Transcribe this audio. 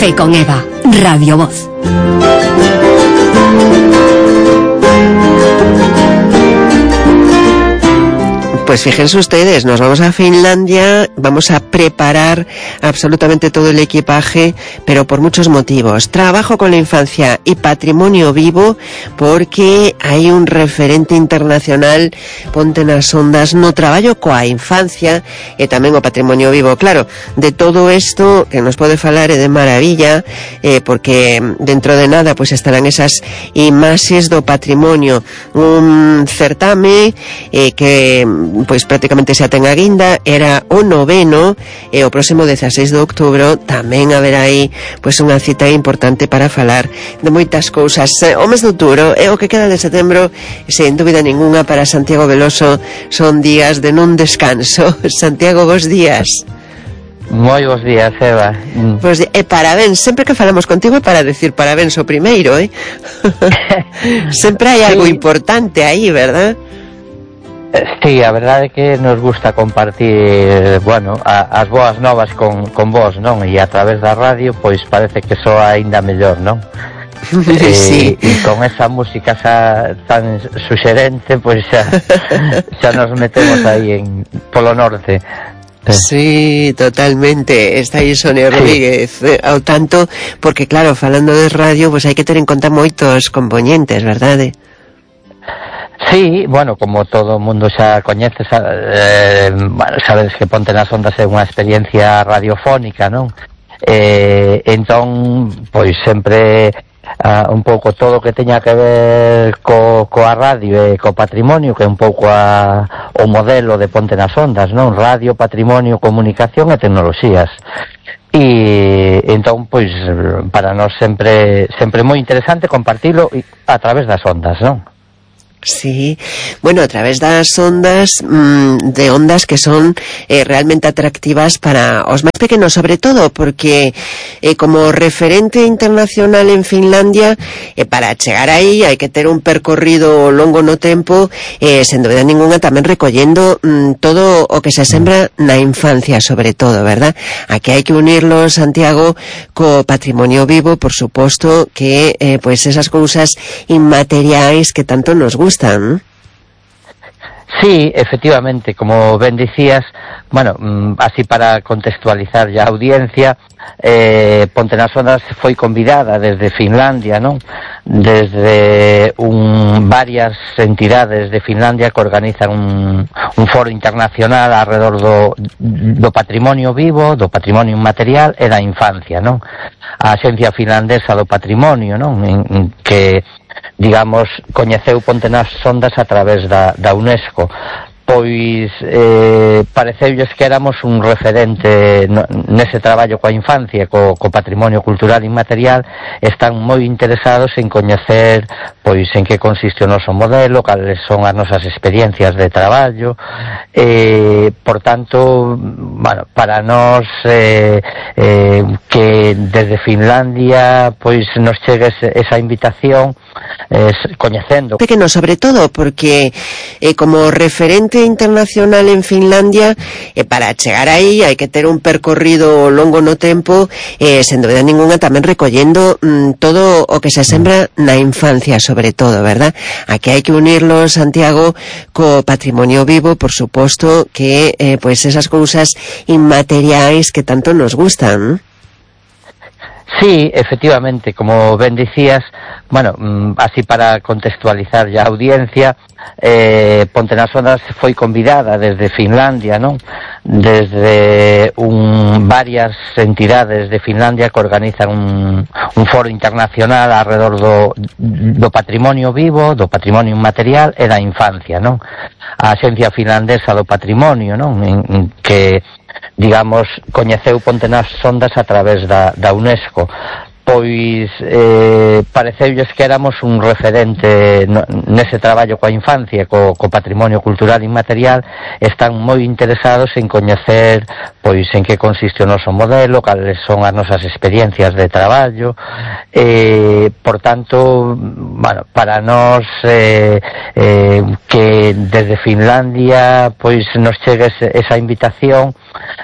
Café con Eva, Radio Voz. Pues fíjense ustedes, nos vamos a Finlandia, vamos a preparar absolutamente todo el equipaje, pero por muchos motivos. Trabajo con la infancia y patrimonio vivo, porque hay un referente internacional, ponte nas ondas, no traballo coa infancia e tamén o patrimonio vivo. Claro, de todo isto que nos pode falar é de maravilla, porque dentro de nada pues estarán esas imaxes do patrimonio, un certame que pois prácticamente xa ten a guinda, era o 9º, e o próximo 16 de outubro tamén haberá aí pois unha cita importante para falar de moitas cousas. O mes de outubro e o que queda de setembro, sen dúbida ninguna, para Santiago Veloso son días de non descanso. Santiago, bons días. Moi bons días, Eva. Pois, e parabéns, sempre que falamos contigo é para decir parabéns o primeiro, sempre hai algo importante aí, verdad? Sí, a verdade é que nos gusta compartir, bueno, as boas novas con vos, non? E a través da radio, pois parece que soa aínda mellor, non? Sí. E con esa música tan suxerente, pois xa nos metemos aí polo norte. Sí, totalmente. Está aí Sonia Rodríguez ao tanto, porque claro, falando de radio, pois hai que ter en conta moitos componentes, verdade? Sí, bueno, como todo o mundo xa coñece, sabes que Ponte nas Ondas é unha experiencia radiofónica, non? Entón, pois sempre un pouco todo o que teña que ver coa radio e co patrimonio, que é un pouco o modelo de Ponte nas Ondas, non? Radio, patrimonio, comunicación e tecnoloxías. E entón, pois, para nós sempre moi interesante compartilo a través das ondas, non? Sí, bueno, a través das ondas, de ondas que son realmente atractivas para os máis pequenos, sobre todo porque como referente internacional en Finlandia, para chegar aí hai que ter un percorrido longo no tempo, sen dúbida ninguna tamén recollendo todo o que se sembra na infancia, sobre todo, verdad? Aquí hai que unirlo, Santiago, co patrimonio vivo, por suposto, que pois esas cousas inmateriais que tanto nos gustan. Sí, efectivamente, como ben dicías, bueno, así para contextualizar ya a audiencia, Ponte nas Ondas foi convidada desde Finlandia, non? Desde varias entidades de Finlandia que organizan un foro internacional alrededor do patrimonio vivo, do patrimonio inmaterial e da infancia, non? A Axencia Finlandesa do Patrimonio, non? Que digamos, coñeceu Ponte nas Ondas a través da UNESCO. Pois pareceulles que éramos un referente nese traballo coa infancia, co patrimonio cultural inmaterial. Están moi interesados en coñecer pois en que consiste o noso modelo, cales son as nosas experiencias de traballo, por tanto, bueno, para nós que desde Finlandia pois nos chegue esa invitación, coñecendo pequeno, sobre todo porque como referente internacional en Finlandia, para chegar aí hai que ter un percorrido longo no tempo, sen dúbida ninguna tamén recollendo todo o que se sembra na infancia, sobre todo, verdad? Aquí hai que unirlo, Santiago, co patrimonio vivo, por suposto, que pois esas cousas inmateriais que tanto nos gustan. Sí, efectivamente, como ben dicías, bueno, así para contextualizar ya a audiencia, Ponte nas Ondas foi convidada desde Finlandia, non? Desde varias entidades de Finlandia que organizan un foro internacional alrededor do patrimonio vivo, do patrimonio inmaterial e da infancia, non? A Axencia Finlandesa do Patrimonio, non? Que digamos, coñeceu Ponte nas Ondas a través da UNESCO. Pois pareceulles que éramos un referente nese traballo coa infancia, co patrimonio cultural inmaterial. Están moi interesados en coñecer pois en que consiste o noso modelo, cales son as nosas experiencias de traballo, por tanto, bueno, para nós que desde Finlandia pois nos chegue esa invitación,